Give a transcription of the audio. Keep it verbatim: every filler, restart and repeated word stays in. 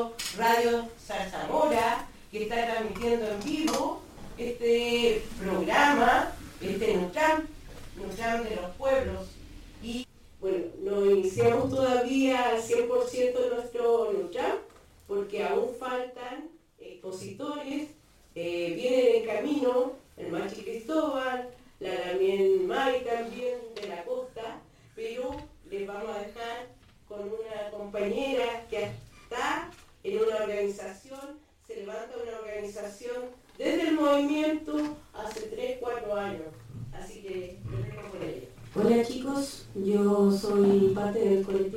Radio Zarzamora, que está transmitiendo en vivo este programa, este Nutram, Nutram de los pueblos. Y bueno, no iniciamos todavía al cien por ciento de nuestro Nutram, porque aún faltan expositores, eh, vienen en camino el Machi Cristóbal, la Lamien May también de la costa, pero les vamos a dejar con una compañera que está en una organización, se levanta una organización desde el movimiento hace tres, cuatro años, así que les dejo con ella. Hola chicos, yo soy parte del colectivo